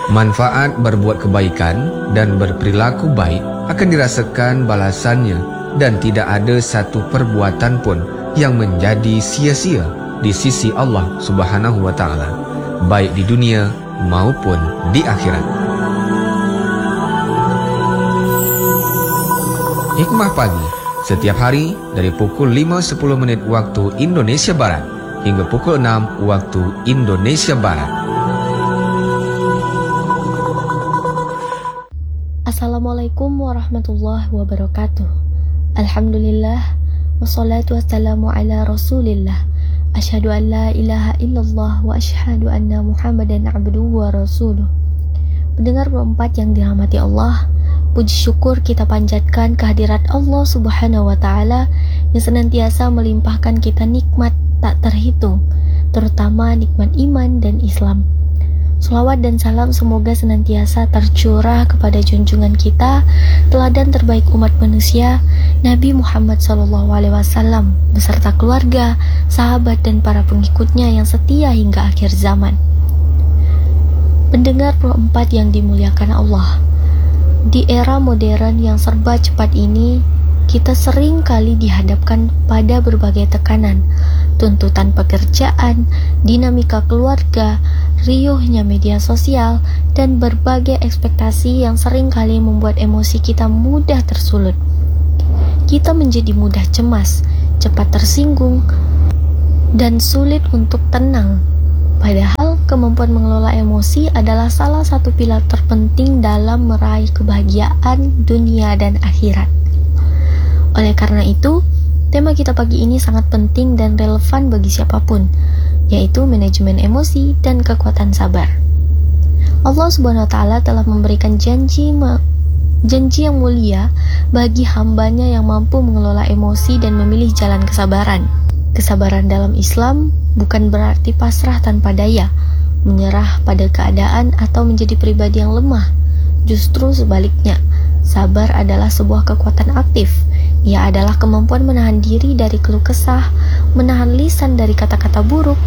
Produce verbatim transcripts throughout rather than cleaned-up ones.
Manfaat berbuat kebaikan dan berperilaku baik akan dirasakan balasannya, dan tidak ada satu perbuatan pun yang menjadi sia-sia di sisi Allah Subhanahu wa Ta'ala, baik di dunia maupun di akhirat. Hikmah pagi setiap hari dari pukul lima sepuluh menit waktu Indonesia Barat hingga pukul enam waktu Indonesia Barat. Assalamualaikum warahmatullahi wabarakatuh. Alhamdulillah, wassalatu wassalamu ala rasulillah. Asyhadu an la ilaha illallah wa asyhadu anna muhammadan abduhu wa rasuluh. Pendengar berempat yang dirahmati Allah, puji syukur kita panjatkan kehadirat Allah Subhanahu wa Ta'ala yang senantiasa melimpahkan kita nikmat tak terhitung, terutama nikmat iman dan Islam. Selawat dan salam semoga senantiasa tercurah kepada junjungan kita, teladan terbaik umat manusia, Nabi Muhammad shallallahu alaihi wasallam, beserta keluarga, sahabat dan para pengikutnya yang setia hingga akhir zaman. Pendengar Pro empat yang dimuliakan Allah, di era modern yang serba cepat ini, kita sering kali dihadapkan pada berbagai tekanan, tuntutan pekerjaan, dinamika keluarga, riuhnya media sosial, dan berbagai ekspektasi yang sering kali membuat emosi kita mudah tersulut. Kita menjadi mudah cemas, cepat tersinggung, dan sulit untuk tenang. Padahal kemampuan mengelola emosi adalah salah satu pilar terpenting dalam meraih kebahagiaan dunia dan akhirat. Oleh karena itu, tema kita pagi ini sangat penting dan relevan bagi siapapun, yaitu manajemen emosi dan kekuatan sabar. Allah Subhanahu wa Ta'ala telah memberikan janji janji yang mulia bagi hambanya yang mampu mengelola emosi dan memilih jalan kesabaran. Kesabaran dalam Islam bukan berarti pasrah tanpa daya, menyerah pada keadaan atau menjadi pribadi yang lemah. Justru sebaliknya, sabar adalah sebuah kekuatan aktif. Ia adalah kemampuan menahan diri dari keluh kesah, menahan lisan dari kata-kata buruk,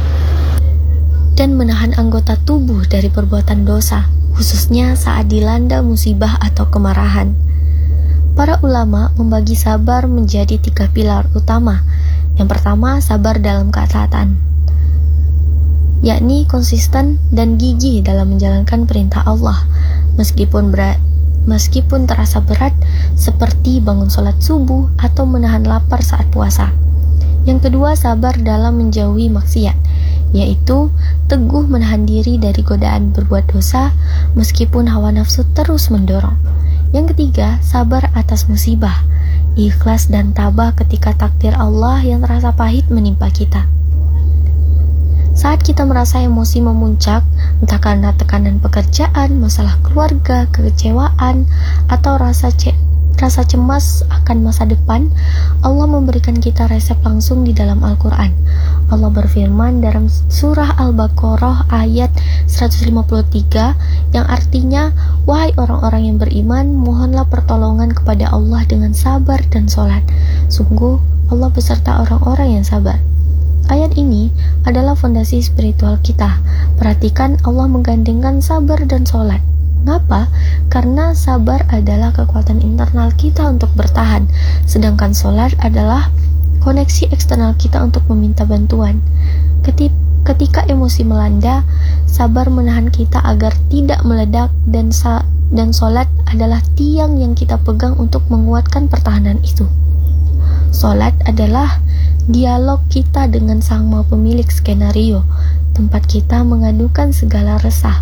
dan menahan anggota tubuh dari perbuatan dosa, khususnya saat dilanda musibah atau kemarahan. Para ulama membagi sabar menjadi tiga pilar utama. Yang pertama, sabar dalam ketaatan, yakni konsisten dan gigih dalam menjalankan perintah Allah, meskipun berat Meskipun terasa berat, seperti bangun sholat subuh atau menahan lapar saat puasa. Yang kedua, sabar dalam menjauhi maksiat, yaitu teguh menahan diri dari godaan berbuat dosa, meskipun hawa nafsu terus mendorong. Yang ketiga, sabar atas musibah, ikhlas dan tabah ketika takdir Allah yang terasa pahit menimpa kita. Saat kita merasa emosi memuncak, entah karena tekanan pekerjaan, masalah keluarga, kekecewaan, atau rasa ce- rasa cemas akan masa depan, Allah memberikan kita resep langsung di dalam Al-Quran. Allah berfirman dalam surah Al-Baqarah ayat seratus lima puluh tiga yang artinya, wahai orang-orang yang beriman, mohonlah pertolongan kepada Allah dengan sabar dan sholat. Sungguh, Allah beserta orang-orang yang sabar. Ayat ini adalah fondasi spiritual kita. Perhatikan, Allah menggandengkan sabar dan sholat. Mengapa? Karena sabar adalah kekuatan internal kita untuk bertahan, sedangkan sholat adalah koneksi eksternal kita untuk meminta bantuan. Ketika emosi melanda, sabar menahan kita agar tidak meledak, dan sa- dan sholat adalah tiang yang kita pegang untuk menguatkan pertahanan itu. Sholat adalah dialog kita dengan Sang Maha Pemilik skenario, tempat kita mengadukan segala resah.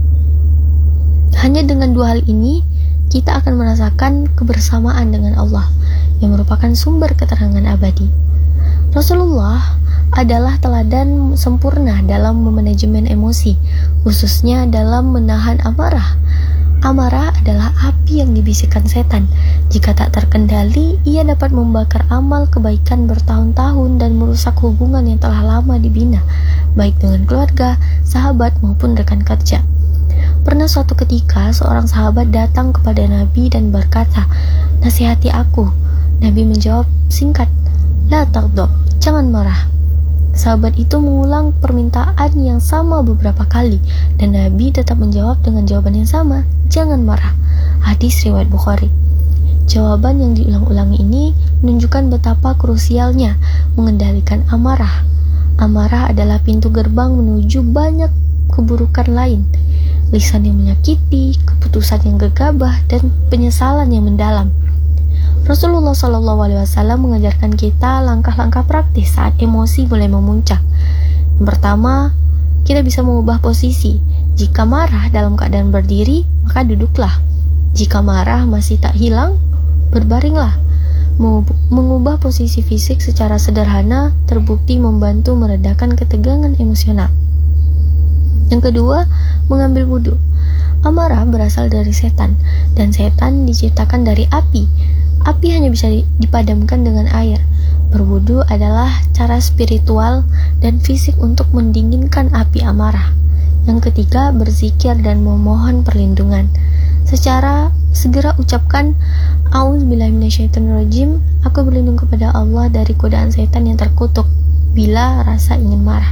Hanya dengan dua hal ini, kita akan merasakan kebersamaan dengan Allah, yang merupakan sumber keterangan abadi. Rasulullah adalah teladan sempurna dalam memanajemen emosi, khususnya dalam menahan amarah. Amarah adalah api yang dibisikkan setan. Jika tak terkendali, ia dapat membakar amal kebaikan bertahun-tahun dan merusak hubungan yang telah lama dibina, baik dengan keluarga, sahabat, maupun rekan kerja. Pernah suatu ketika, seorang sahabat datang kepada Nabi dan berkata, "Nasihati aku." Nabi menjawab singkat, "La taghdab, jangan marah." Sahabat itu mengulang permintaan yang sama beberapa kali, dan Nabi tetap menjawab dengan jawaban yang sama, jangan marah. Hadis riwayat Bukhari. Jawaban yang diulang-ulangi ini menunjukkan betapa krusialnya mengendalikan amarah. Amarah adalah pintu gerbang menuju banyak keburukan lain, lisan yang menyakiti, keputusan yang gegabah, dan penyesalan yang mendalam. Rasulullah shallallahu alaihi wasallam mengajarkan kita langkah-langkah praktis saat emosi mulai memuncak. Yang pertama, kita bisa mengubah posisi. Jika marah dalam keadaan berdiri, maka duduklah. Jika marah masih tak hilang, berbaringlah. Mengubah posisi fisik secara sederhana terbukti membantu meredakan ketegangan emosional. Yang kedua, mengambil wudhu. Amarah berasal dari setan, dan setan diciptakan dari api. Api hanya bisa dipadamkan dengan air. Berwudu adalah cara spiritual dan fisik untuk mendinginkan api amarah. Yang ketiga, berzikir dan memohon perlindungan. Secara segera ucapkan, A'udzubillahi minasyaitonirrajim, aku berlindung kepada Allah dari godaan setan yang terkutuk bila rasa ingin marah.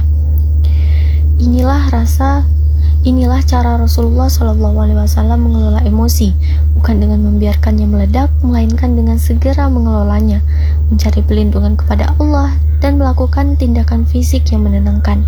Inilah rasa Inilah cara Rasulullah shallallahu alaihi wasallam mengelola emosi, bukan dengan membiarkannya meledak, melainkan dengan segera mengelolanya, mencari perlindungan kepada Allah, dan melakukan tindakan fisik yang menenangkan.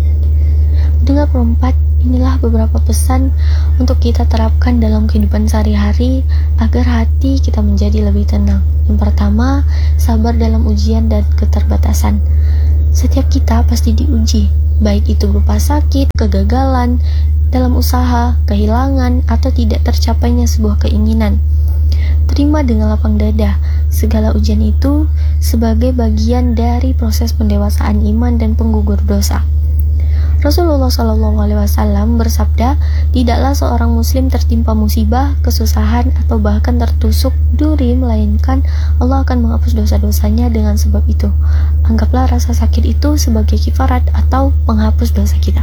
Dengan perempat, inilah beberapa pesan untuk kita terapkan dalam kehidupan sehari-hari agar hati kita menjadi lebih tenang. Yang pertama, sabar dalam ujian dan keterbatasan. Setiap kita pasti diuji, baik itu berupa sakit, kegagalan dalam usaha, kehilangan, atau tidak tercapainya sebuah keinginan. Terima dengan lapang dada segala ujian itu sebagai bagian dari proses pendewasaan iman dan penggugur dosa. Rasulullah shallallahu alaihi wasallam bersabda, tidaklah seorang muslim tertimpa musibah, kesusahan, atau bahkan tertusuk duri, melainkan Allah akan menghapus dosa-dosanya dengan sebab itu. Anggaplah rasa sakit itu sebagai kifarat atau penghapus dosa kita.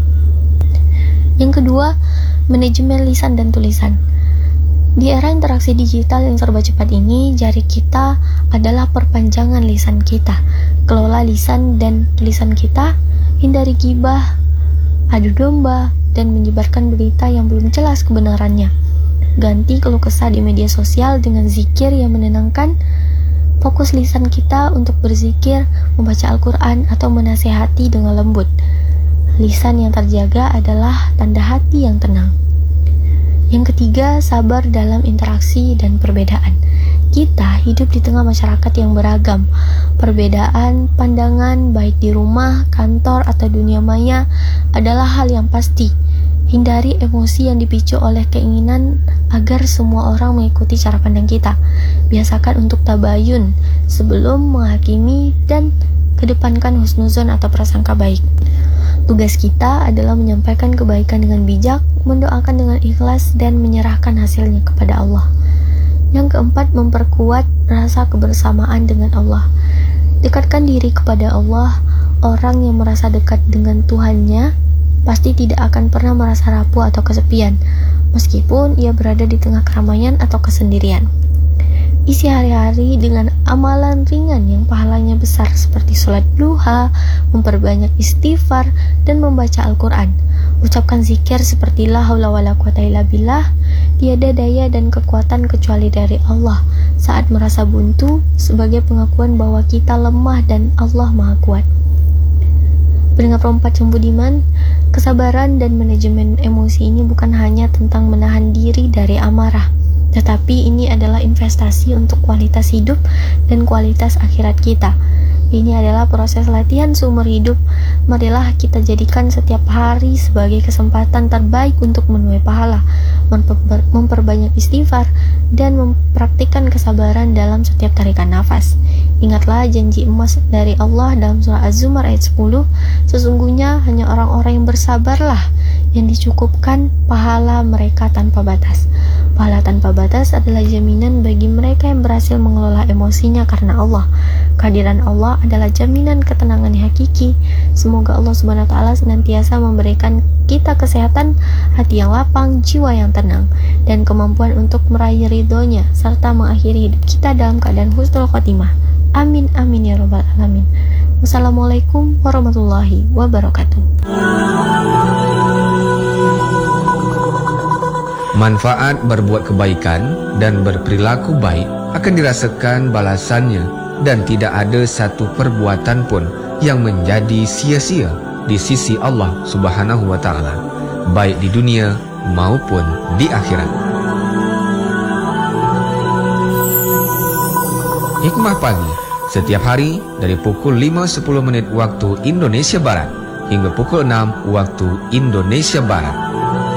Yang kedua, manajemen lisan dan tulisan. Di era interaksi digital yang serba cepat ini, jari kita adalah perpanjangan lisan kita. Kelola lisan dan tulisan kita, hindari gibah, adu domba, dan menyebarkan berita yang belum jelas kebenarannya. Ganti keluh kesah di media sosial dengan zikir yang menenangkan. Fokus lisan kita untuk berzikir, membaca Al-Quran, atau menasihati dengan lembut. Lisan yang terjaga adalah tanda hati yang tenang. Yang ketiga, sabar dalam interaksi dan perbedaan. Kita hidup di tengah masyarakat yang beragam. Perbedaan pandangan baik di rumah, kantor, atau dunia maya adalah hal yang pasti. Hindari emosi yang dipicu oleh keinginan agar semua orang mengikuti cara pandang kita. Biasakan untuk tabayun sebelum menghakimi dan kedepankan husnuzon atau prasangka baik. Tugas kita adalah menyampaikan kebaikan dengan bijak, mendoakan dengan ikhlas, dan menyerahkan hasilnya kepada Allah. Yang keempat, memperkuat rasa kebersamaan dengan Allah. Dekatkan diri kepada Allah. Orang yang merasa dekat dengan Tuhannya pasti tidak akan pernah merasa rapuh atau kesepian, meskipun ia berada di tengah keramaian atau kesendirian. Isi hari-hari dengan amalan ringan yang pahalanya besar seperti sholat duha, memperbanyak istighfar, dan membaca Al-Quran. Ucapkan zikir seperti la haula wala quwata illa billah, tiada daya dan kekuatan kecuali dari Allah, saat merasa buntu, sebagai pengakuan bahwa kita lemah dan Allah Maha Kuat. Pendengar perempat yang budiman, kesabaran dan manajemen emosi ini bukan hanya tentang menahan diri dari amarah, tetapi ini adalah investasi untuk kualitas hidup dan kualitas akhirat kita. Ini adalah proses latihan seumur hidup. Marilah kita jadikan setiap hari sebagai kesempatan terbaik untuk menuai pahala, memper- memperbanyak istighfar, dan mempraktikkan kesabaran dalam setiap tarikan nafas. Ingatlah janji emas dari Allah dalam surah Az-Zumar ayat sepuluh, sesungguhnya hanya orang-orang yang bersabarlah yang dicukupkan pahala mereka tanpa batas. Pahala tanpa batas adalah jaminan bagi mereka yang berhasil mengelola emosinya karena Allah. Kehadiran Allah adalah jaminan ketenangan yang hakiki. Semoga Allah subhanahu wa taala senantiasa memberikan kita kesehatan, hati yang lapang, jiwa yang tenang, dan kemampuan untuk meraih ridhonya, serta mengakhiri hidup kita dalam keadaan husnul khotimah. Amin amin ya rabbal alamin. Wassalamualaikum warahmatullahi wabarakatuh. Manfaat berbuat kebaikan dan berperilaku baik akan dirasakan balasannya, dan tidak ada satu perbuatan pun yang menjadi sia-sia di sisi Allah Subhanahu wa taala, baik di dunia maupun di akhirat. Hikmah pagi setiap hari dari pukul lima sepuluh menit waktu Indonesia Barat hingga pukul enam waktu Indonesia Barat.